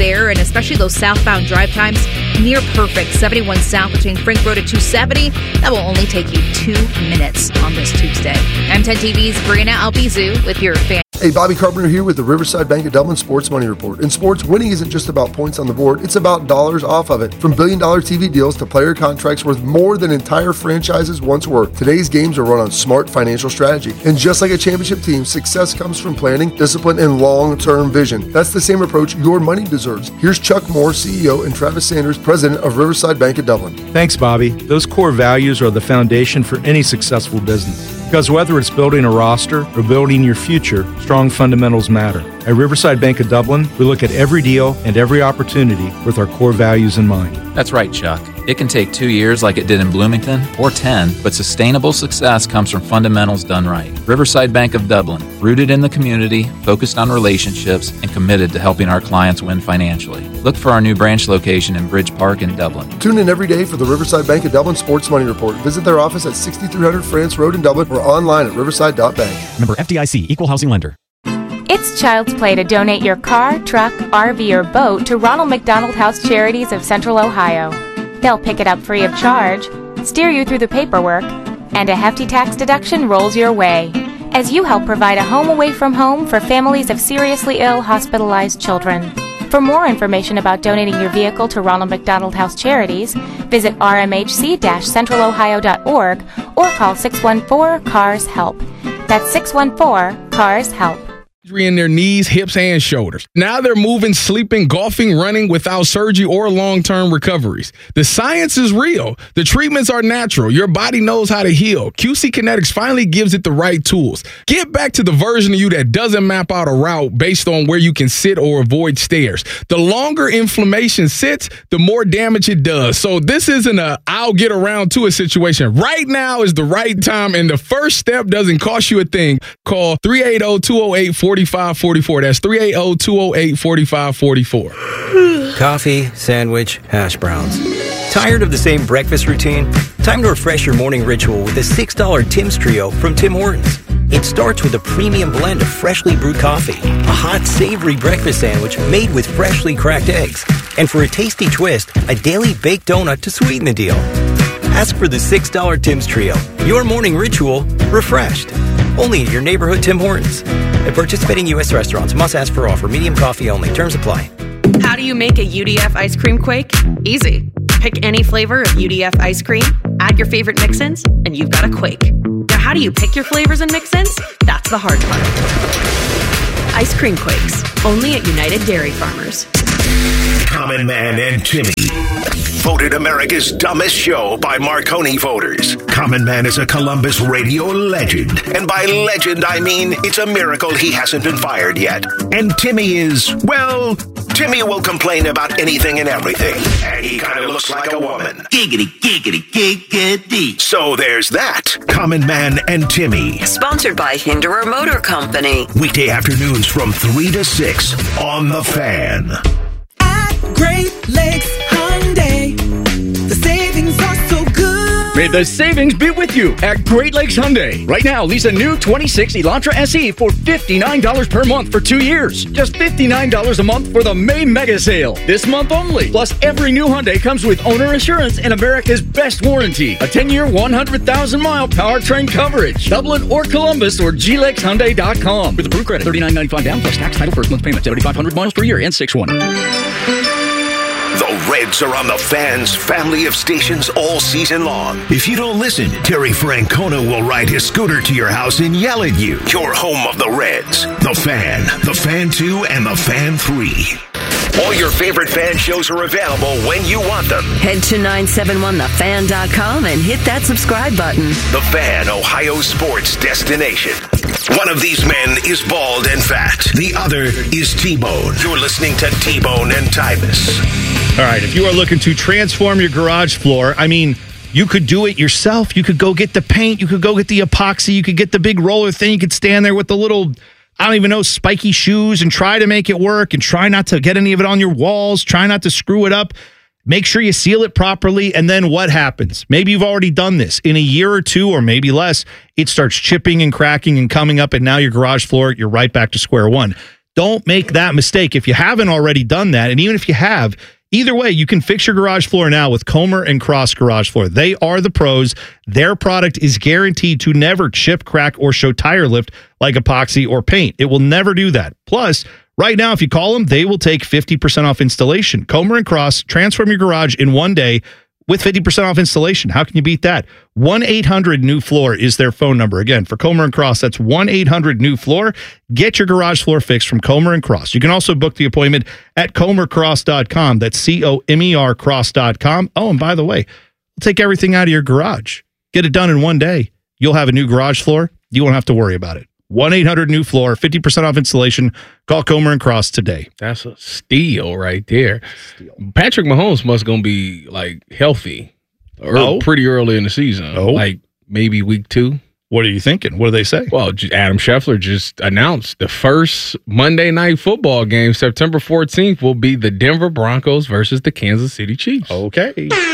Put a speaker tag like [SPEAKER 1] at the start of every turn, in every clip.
[SPEAKER 1] there, and especially those southbound drive times, near perfect. 71 south between Frank Road at 270. That will only take you 2 minutes on this Tuesday. M10 TV's Brianna Albizu with your fan.
[SPEAKER 2] Hey, Bobby Carpenter here with the Riverside Bank of Dublin Sports Money Report. In sports, winning isn't just about points on the board, it's about dollars off of it. From billion-dollar TV deals to player contracts worth more than entire franchises once were, today's games are run on smart financial strategy. And just like a championship team, success comes from planning, discipline, and long-term vision. That's the same approach your money deserves. Here's Chuck Moore, CEO, and Travis Sanders, President of Riverside Bank of Dublin.
[SPEAKER 3] Thanks, Bobby. Those core values are the foundation for any successful business. Because whether it's building a roster or building your future, strong fundamentals matter. At Riverside Bank of Dublin, we look at every deal and every opportunity with our core values in mind.
[SPEAKER 4] That's right, Chuck. It can take 2 years like it did in Bloomington, or 10, but sustainable success comes from fundamentals done right. Riverside Bank of Dublin, rooted in the community, focused on relationships, and committed to helping our clients win financially. Look for our new branch location in Bridge Park in Dublin.
[SPEAKER 2] Tune in every day for the Riverside Bank of Dublin Sports Money Report. Visit their office at 6300 France Road in Dublin or online at riverside.bank.
[SPEAKER 5] Member FDIC, Equal Housing Lender.
[SPEAKER 6] It's Child's Play to donate your car, truck, RV, or boat to Ronald McDonald House Charities of Central Ohio. They'll pick it up free of charge, steer you through the paperwork, and a hefty tax deduction rolls your way as you help provide a home away from home for families of seriously ill, hospitalized children. For more information about donating your vehicle to Ronald McDonald House Charities, visit rmhc-centralohio.org or call 614-CARS-HELP. That's 614-CARS-HELP.
[SPEAKER 7] In their knees, hips, and shoulders. Now they're moving, sleeping, golfing, running without surgery or long-term recoveries. The science is real. The treatments are natural. Your body knows how to heal. QC Kinetics finally gives it the right tools. Get back to the version of you that doesn't map out a route based on where you can sit or avoid stairs. The longer inflammation sits, the more damage it does. So this isn't a I'll get around to a situation. Right now is the right time, and the first step doesn't cost you a thing. Call 380-208-4544. That's 380-208-4544.
[SPEAKER 8] Coffee, sandwich, hash browns. Tired of the same breakfast routine? Time to refresh your morning ritual with a $6 Tim's Trio from Tim Hortons. It starts with a premium blend of freshly brewed coffee, a hot, savory breakfast sandwich made with freshly cracked eggs, and for a tasty twist, a daily baked donut to sweeten the deal. Ask for the $6 Tim's Trio. Your morning ritual refreshed. Only at your neighborhood Tim Hortons. At participating U.S. restaurants, must ask for offer. Medium coffee only. Terms apply.
[SPEAKER 9] How do you make a UDF ice cream quake? Easy. Pick any flavor of UDF ice cream, add your favorite mix-ins, and you've got a quake. Now, how do you pick your flavors and mix-ins? That's the hard part. Ice cream quakes. Only at United Dairy Farmers.
[SPEAKER 10] Common Man and Timmy. Voted America's dumbest show by Marconi voters. Common Man is a Columbus radio legend. And by legend, I mean it's a miracle he hasn't been fired yet. And Timmy is, well, Timmy will complain about anything and everything. And he kind of looks like a woman.
[SPEAKER 11] Giggity, giggity, giggity.
[SPEAKER 10] So there's that. Common Man and Timmy.
[SPEAKER 11] Sponsored by Hinderer Motor Company.
[SPEAKER 10] Weekday afternoons from 3 to 6 on The Fan.
[SPEAKER 12] Great Lakes Hyundai. The savings are so good.
[SPEAKER 13] May the savings be with you at Great Lakes Hyundai. Right now, lease a new 26 Elantra SE for $59 per month for 2 years. Just $59 a month for the May Mega Sale. This month only. Plus, every new Hyundai comes with owner assurance and America's best warranty. A 10-year, 100,000-mile powertrain coverage. Dublin or Columbus or glexhyundai.com. With approved credit, $39.95 down plus tax, title, first month payment, 7,500 miles per year, and 6-1.
[SPEAKER 10] The Reds are on the Fan's family of stations all season long. If you don't listen, Terry Francona will ride his scooter to your house and yell at you. Your home of the Reds. The Fan, The Fan 2, and The Fan 3. All your favorite Fan shows are available when you want them.
[SPEAKER 11] Head to 971thefan.com and hit that subscribe button.
[SPEAKER 10] The Fan, Ohio sports destination. One of these men is bald and fat. The other is T-Bone. You're listening to T-Bone and Tyvis.
[SPEAKER 14] All right, if you are looking to transform your garage floor, I mean, you could do it yourself. You could go get the paint. You could go get the epoxy. You could get the big roller thing. You could stand there with the little, I don't even know, spiky shoes and try to make it work and try not to get any of it on your walls. Try not to screw it up. Make sure you seal it properly. And then what happens? Maybe you've already done this. In a year or two or maybe less, it starts chipping and cracking and coming up. And now your garage floor, you're right back to square one. Don't make that mistake if you haven't already done that. And even if you have, either way, you can fix your garage floor now with Comer and Cross Garage Floor. They are the pros. Their product is guaranteed to never chip, crack, or show tire lift like epoxy or paint. It will never do that. Plus, right now, if you call them, they will take 50% off installation. Comer and Cross, transform your garage in one day with 50% off installation. How can you beat that? 1-800-NEW-FLOOR is their phone number. Again, for Comer and Cross, that's 1-800-NEW-FLOOR. Get your garage floor fixed from Comer and Cross. You can also book the appointment at comercross.com. That's COMER cross.com. Oh, and by the way, we'll take everything out of your garage. Get it done in one day. You'll have a new garage floor. You won't have to worry about it. 1-800-NEW-FLOOR, 50% off installation. Call Comer and Cross today.
[SPEAKER 7] That's a steal right there. Patrick Mahomes must going to be like healthy pretty early in the season. Like maybe week 2.
[SPEAKER 14] What are you thinking? What do they say?
[SPEAKER 7] Well, Adam Scheffler just announced the first Monday Night Football game, September 14th, will be the Denver Broncos versus the Kansas City Chiefs.
[SPEAKER 14] Okay.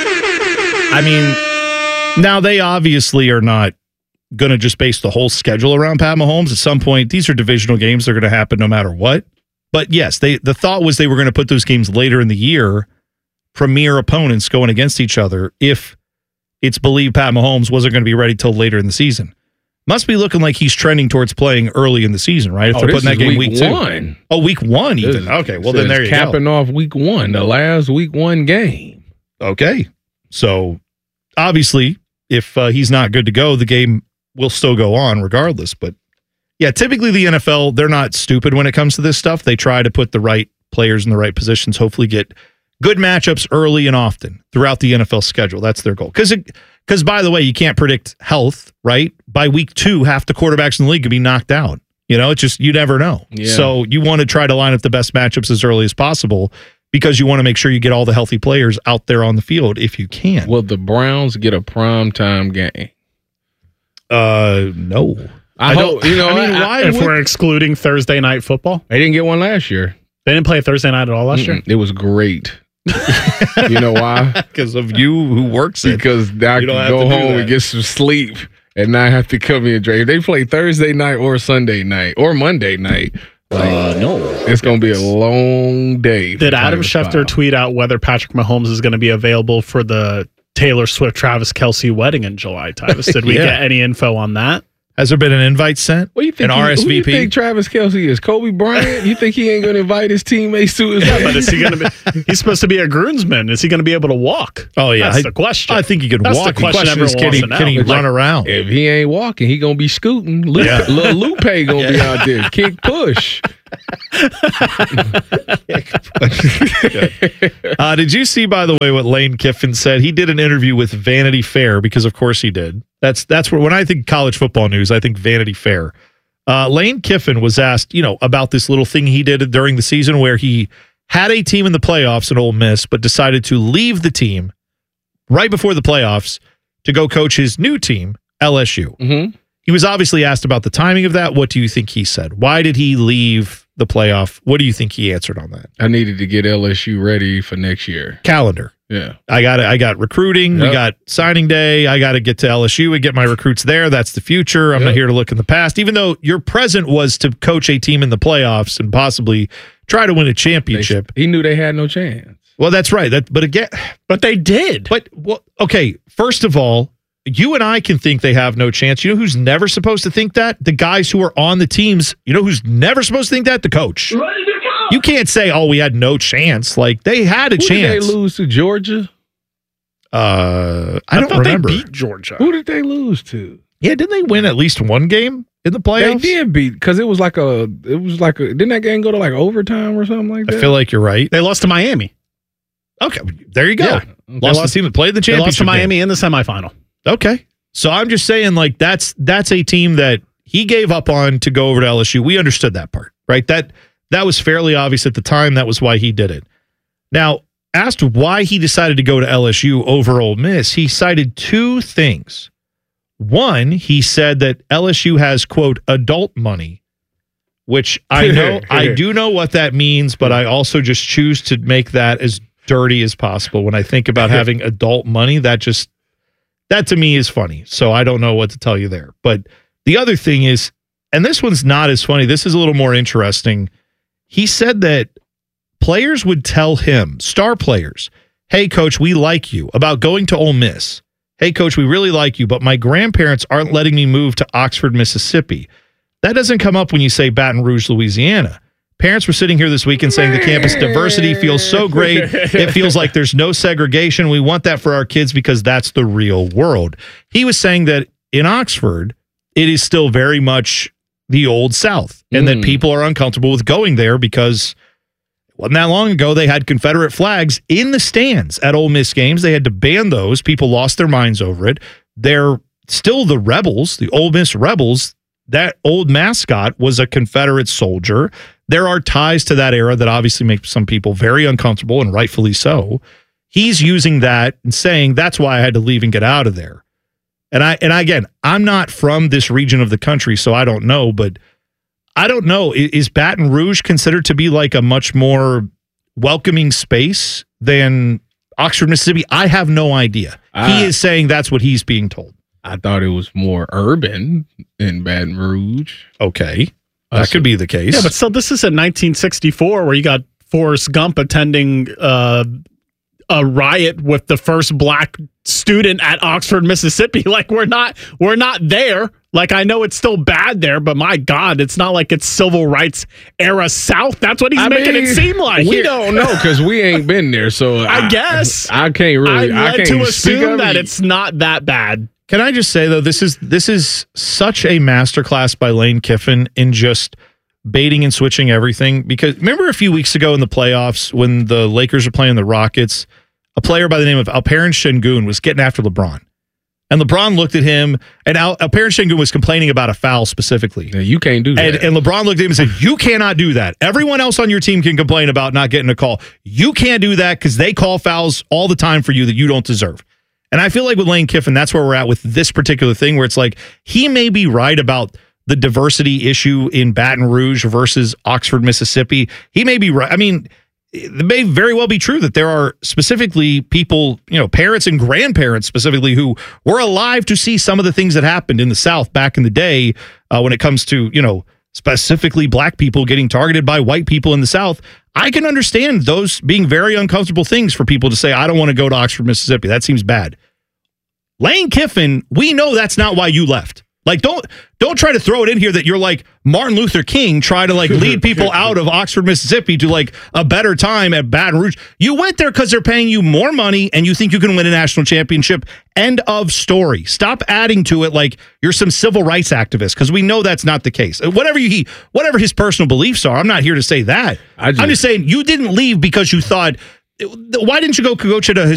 [SPEAKER 14] I mean, now they obviously are not going to just base the whole schedule around Pat Mahomes. At some point, these are divisional games. They're going to happen no matter what. But yes, the thought was they were going to put those games later in the year, premier opponents going against each other, if it's believed Pat Mahomes wasn't going to be ready till later in the season. Must be looking like he's trending towards playing early in the season, right? If they're putting that game week 2. Oh, week 1 even. Okay, well then there you go.
[SPEAKER 7] Capping off week 1, the last week 1 game.
[SPEAKER 14] Okay. So obviously, if he's not good to go, the game will still go on regardless. But yeah, typically the NFL, they're not stupid when it comes to this stuff. They try to put the right players in the right positions, hopefully get good matchups early and often throughout the NFL schedule. That's their goal. Because by the way, you can't predict health, right? By week 2, half the quarterbacks in the league could be knocked out. You know, it's just, you never know. Yeah. So you want to try to line up the best matchups as early as possible because you want to make sure you get all the healthy players out there on the field if you can.
[SPEAKER 7] Will the Browns get a primetime game?
[SPEAKER 14] No.
[SPEAKER 7] I don't. You know,
[SPEAKER 5] why? If we're excluding Thursday night football,
[SPEAKER 7] they didn't get one last year.
[SPEAKER 5] They didn't play Thursday night at all last year.
[SPEAKER 7] It was great. You know why?
[SPEAKER 14] Because of you who works it.
[SPEAKER 7] Because I can go home and get some sleep and not have to come in and drink. If they play Thursday night or Sunday night or Monday night, no, it's going to be a long day.
[SPEAKER 5] Did Adam Schefter tweet out whether Patrick Mahomes is going to be available for the Taylor Swift Travis Kelce wedding in July, Tyvis? Did we get any info on that?
[SPEAKER 14] Has there been an invite sent?
[SPEAKER 7] What do you think?
[SPEAKER 14] An RSVP?
[SPEAKER 7] Who you think Travis Kelce is? Kobe Bryant? You think he ain't going to invite his teammates to his wedding?
[SPEAKER 5] But is he going to be? He's supposed to be a groomsman. Is he going to be able to walk?
[SPEAKER 14] Oh yeah,
[SPEAKER 5] that's the question.
[SPEAKER 14] I think he could
[SPEAKER 5] that's
[SPEAKER 14] walk.
[SPEAKER 5] The question
[SPEAKER 14] is, can he run around?
[SPEAKER 7] If he ain't walking, he going to be scooting. Little Lupe going to be out there. Kick push.
[SPEAKER 14] Did you see, by the way, what Lane Kiffin said? He did an interview with Vanity Fair because, of course, he did. That's where, when I think college football news, I think Vanity Fair. Lane Kiffin was asked, about this little thing he did during the season where he had a team in the playoffs at Ole Miss, but decided to leave the team right before the playoffs to go coach his new team, LSU.
[SPEAKER 7] Mm-hmm.
[SPEAKER 14] He was obviously asked about the timing of that. What do you think he said? Why did he leave the playoff? What do you think he answered on that?
[SPEAKER 7] I needed to get LSU ready for next year.
[SPEAKER 14] Calendar.
[SPEAKER 7] Yeah.
[SPEAKER 14] I got recruiting. Yep. We got signing day. I got to get to LSU and get my recruits there. That's the future. I'm not here to look in the past. Even though your present was to coach a team in the playoffs and possibly try to win a championship.
[SPEAKER 7] He knew they had no chance.
[SPEAKER 14] Well, that's right.
[SPEAKER 5] But they did.
[SPEAKER 14] But, okay, first of all, you and I can think they have no chance. You know who's never supposed to think that? The guys who are on the teams. You know who's never supposed to think that? The coach. You can't say, we had no chance. Like, they had a chance.
[SPEAKER 7] Did they lose to Georgia?
[SPEAKER 14] I don't remember.
[SPEAKER 5] They beat Georgia.
[SPEAKER 7] Who did they lose to?
[SPEAKER 14] Yeah, didn't they win at least one game in the playoffs?
[SPEAKER 7] They did beat, because it was like a, didn't that game go to like overtime or something like that?
[SPEAKER 14] I feel like you're right.
[SPEAKER 5] They lost to Miami.
[SPEAKER 14] Okay, there you go.
[SPEAKER 5] Yeah.
[SPEAKER 14] Lost the team that played the championship.
[SPEAKER 5] They lost to Miami in the semifinal.
[SPEAKER 14] Okay. So I'm just saying, like, that's a team that he gave up on to go over to LSU. We understood that part, right? That was fairly obvious at the time. That was why he did it. Now, asked why he decided to go to LSU over Ole Miss, he cited two things. One, he said that LSU has, quote, adult money, which I do know what that means, but I also just choose to make that as dirty as possible. When I think about having adult money, that to me is funny. So I don't know what to tell you there. But the other thing is, and this one's not as funny, this is a little more interesting. he said that players would tell him, star players, hey, coach, we like you, about going to Ole Miss. Hey, coach, we really like you, but my grandparents aren't letting me move to Oxford, Mississippi. That doesn't come up when you say Baton Rouge, Louisiana. Parents were sitting here this weekend saying the campus diversity feels so great. It feels like there's no segregation. We want that for our kids because that's the real world. He was saying that in Oxford, it is still very much the old South and that people are uncomfortable with going there because it wasn't that long ago they had Confederate flags in the stands at Ole Miss games. They had to ban those. People lost their minds over it. They're still the Rebels, the Ole Miss Rebels. That old mascot was a Confederate soldier. There are ties to that era that obviously make some people very uncomfortable, and rightfully so. He's using that and saying, that's why I had to leave and get out of there. And again, I'm not from this region of the country, so I don't know, but I don't know. Is Baton Rouge considered to be like a much more welcoming space than Oxford, Mississippi? I have no idea. He is saying that's what he's being told.
[SPEAKER 7] I thought it was more urban in Baton Rouge.
[SPEAKER 14] Okay. That could be the case.
[SPEAKER 5] Yeah, but still, this is in 1964 where you got Forrest Gump attending a riot with the first black student at Oxford, Mississippi. Like, we're not there. Like, I know it's still bad there, but my God, it's not like it's civil rights era South. That's what he's making it seem like.
[SPEAKER 7] We don't know because we ain't been there. So
[SPEAKER 5] I guess
[SPEAKER 7] I can't really.
[SPEAKER 5] I
[SPEAKER 7] can't
[SPEAKER 5] to assume that it's not that bad.
[SPEAKER 14] Can I just say, though, this is such a masterclass by Lane Kiffin in just baiting and switching everything. Because remember a few weeks ago in the playoffs when the Lakers were playing the Rockets, a player by the name of Alperen Şengün was getting after LeBron. And LeBron looked at him, and Alperen Şengün was complaining about a foul specifically.
[SPEAKER 7] Yeah, you can't do that.
[SPEAKER 14] And LeBron looked at him and said, you cannot do that. Everyone else on your team can complain about not getting a call. You can't do that because they call fouls all the time for you that you don't deserve. And I feel like with Lane Kiffin, that's where we're at with this particular thing, where it's like he may be right about the diversity issue in Baton Rouge versus Oxford, Mississippi. He may be right. I mean, it may very well be true that there are specifically people, parents and grandparents specifically, who were alive to see some of the things that happened in the South back in the day when it comes to, specifically black people getting targeted by white people in the South. I can understand those being very uncomfortable things for people to say, I don't want to go to Oxford, Mississippi. That seems bad. Lane Kiffin, we know that's not why you left. Like, don't try to throw it in here that you're like Martin Luther King, try to like lead people out of Oxford, Mississippi to like a better time at Baton Rouge. You went there because they're paying you more money and you think you can win a national championship. End of story. Stop adding to it like you're some civil rights activist, because we know that's not the case. Whatever his personal beliefs are, I'm not here to say that. I'm just saying you didn't leave because you thought, why didn't you go coach at a